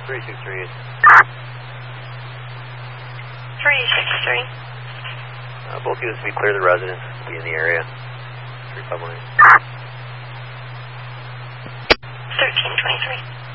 363. 363. Both units to be clear, the residents will be in the area. 351. 1323.